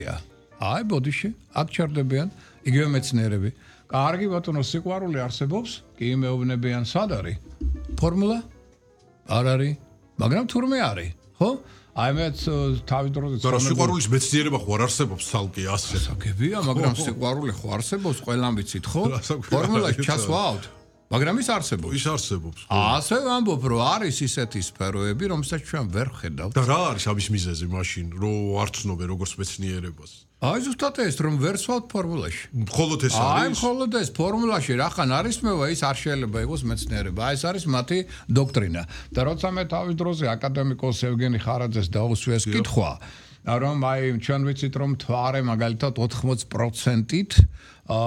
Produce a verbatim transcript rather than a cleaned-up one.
აი ბოდიში აქ ჩერდებიან იგივე მეცნიერები. კარგი ბატონო, სიყვარული არსებობს? კი, მეუბნებიან, სად არის? ფორმულა? არ არის, მაგრამ თურმე არის, ხო? აი მეც თავი დროზე და რა სიყვარულის მეცნიერება ხო არ არსებობს ცალკე ასე. საკებია, მაგრამ სიყვარული ხო არსებობს, ყველამ ვიცით, ხო? ფორმულაში ჩასვავთ. მაგრამ ის არსებობს. ის არსებობს. ასე ვამბობ, რომ არის ისეთი სფეროები, რომელსაც ჩვენ ვერ ხედავთ. და რა არის ამის მიზეზი მაშინ, რომ არ ცნობენ როგორც მეცნიერებას? აი ზუსტად ეს, რომ ვერ სვავთ ფორმულაში. მხოლოდ ეს არის? აი მხოლოდ ეს ფორმულაში რახან არის მევა, ის არ შეიძლება იყოს მეცნიერება. აი ეს არის მათი დოქტრინა. და როცა მე თავის დროზე აკადემიკოს ევგენი ხარაძეს დაუსვი ეს კითხვა, რომ აი ჩვენ ვიცით რომ მთვარე მაგალითად ოთხმოცი პროცენტით